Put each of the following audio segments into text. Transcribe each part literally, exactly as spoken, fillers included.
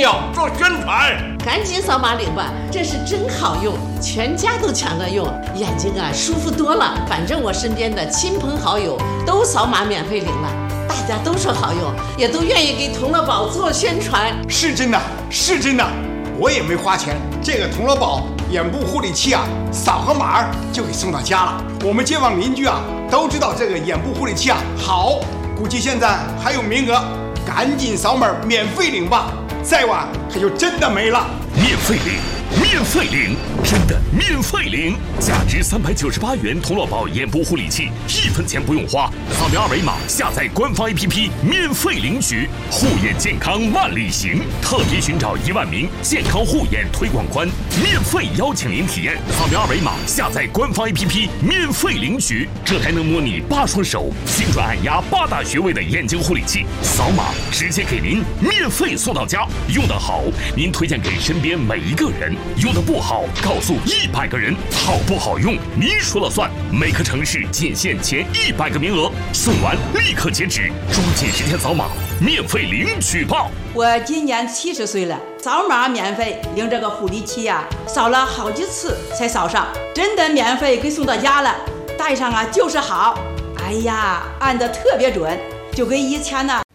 要做宣传。 赶紧扫码领吧，这是真好用，全家都抢着用，眼睛啊舒服多了。反正我身边的亲朋好友都扫码免费领了，大家都说好用，也都愿意给童乐宝做宣传。 是真的，是真的，我也没花钱，这个童乐宝眼部护理器啊，扫个码就给送到家了。我们街坊邻居啊都知道这个眼部护理器啊好，估计现在还有名额，赶紧扫码免费领吧，再晚可就真的没了。 免费领，免费领，真的免费领！价值三百九十八元童乐宝眼部护理器，一分钱不用花，扫描二维码，下载官方 A P P， 免费领取。护眼健康万里行，特别寻找一万名健康护眼推广官，免费邀请您体验。扫描二维码，下载官方 A P P， 免费领取。这台能模拟八双手、精准按压八大穴位的眼睛护理器，扫码直接给您免费送到家。用得好，您推荐给身边每一个人；用得不好，告诉一百个人。好不好用，您说了算。每个城市仅限前一百个名额，送完立刻截止，抓紧时间扫码，免费领取吧。 我今年七十岁了，扫码免费领这个护理器呀、啊，扫了好几次才扫上，真的免费给送到家了。戴上啊就是好，哎呀，按得特别准，就跟以前呢。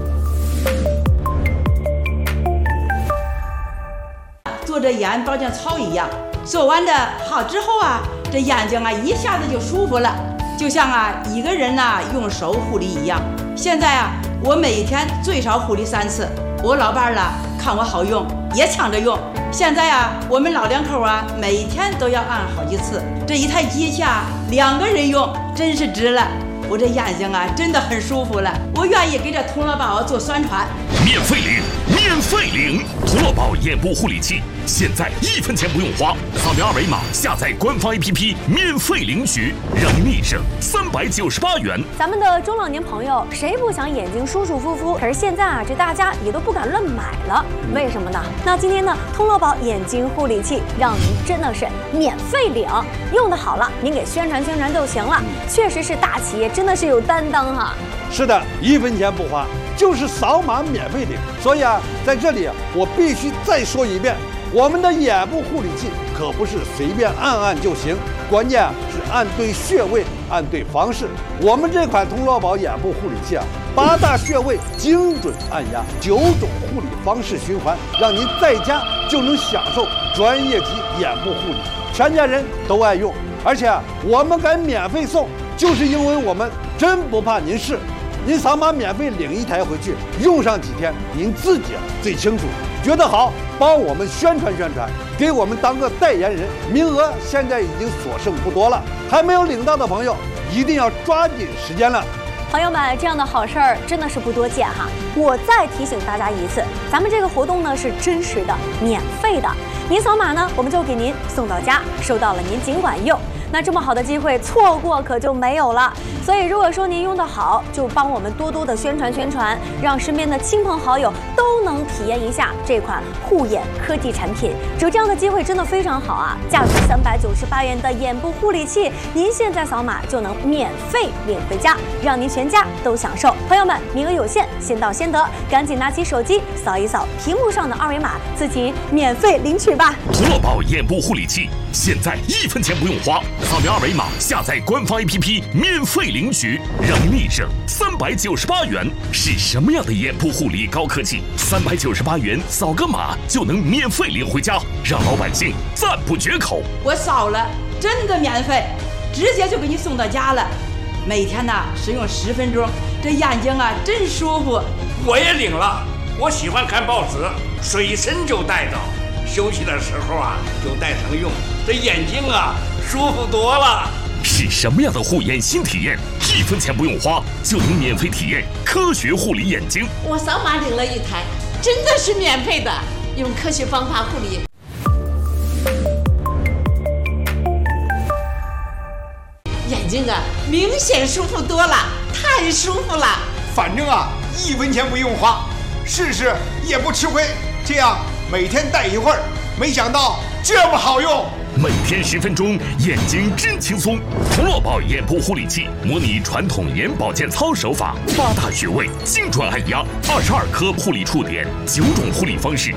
做着眼保健操一样，做完的好之后啊，这眼睛啊一下子就舒服了，就像啊一个人呐、啊、用手护理一样。现在啊，我每天最少护理三次。我老伴儿啦看我好用，也抢着用。现在啊，我们老两口啊每天都要按好几次。这一台机器啊，两个人用真是值了。我这眼睛啊真的很舒服了，我愿意给这童乐宝做宣传。 免费领，免费领，童乐宝眼部护理器，现在一分钱不用花，扫描二维码，下载官方 A P P， 免费领取，让您立省三百九十八元。 咱们的中老年朋友谁不想眼睛舒舒服服？可是现在啊，这大家也都不敢乱买了，为什么呢？那今天呢，童乐宝眼睛护理器让您真的是免费领，用的好了，您给宣传宣传就行了。确实是大企业，真的是有担当哈。 是的，一分钱不花，就是扫码免费领。所以啊，在这里我必须再说一遍，我们的眼部护理器可不是随便按按就行，关键啊是按对穴位，按对方式。我们这款童乐宝眼部护理器啊，八大穴位精准按压，九种护理方式循环，让您在家就能享受专业级眼部护理，全家人都爱用。而且啊，我们敢免费送，就是因为我们真不怕您试。您扫码免费领一台回去，用上几天您自己最清楚。觉得好，帮我们宣传宣传，给我们当个代言人。名额现在已经所剩不多了，还没有领到的朋友一定要抓紧时间了。 朋友们，这样的好事儿真的是不多见哈！我再提醒大家一次，咱们这个活动呢是真实的、免费的。您扫码呢，我们就给您送到家，收到了您尽管用。那这么好的机会错过可就没有了。所以如果说您用得好，就帮我们多多的宣传宣传，让身边的亲朋好友都能体验一下这款护眼科技产品。只有这样的机会真的非常好啊！价值三百九十八元的眼部护理器，您现在扫码就能免费领回家，让您全家都享受。朋友们，名额有限，先到先得，赶紧拿起手机扫一扫屏幕上的二维码，自己免费领取吧。 童乐宝眼部护理器，现在一分钱不用花，扫描二维码，下载官方 A P P， 免费领取，让您立省三百九十八元。是什么样的眼部护理高科技？三百九十八元扫个码就能免费领回家，让老百姓赞不绝口。 我扫了，真的免费，直接就给你送到家了。每天呢使用十分钟，这眼睛啊真舒服。 我也领了，我喜欢看报纸，随身就带着，休息的时候啊就带上用，这眼睛啊舒服多了。 是什么样的护眼新体验？一分钱不用花就能免费体验科学护理眼睛。 我扫码领了一台，真的是免费的，用科学方法护理，眼睛啊明显舒服多了，太舒服了。 反正啊一分钱不用花，试试也不吃亏。这样每天戴一会儿，没想到这么好用。 每天十分钟，眼睛真轻松。童乐宝眼部护理器模拟传统眼保健操手法，八大穴位精准按压，二十二颗护理触点，九种护理方式。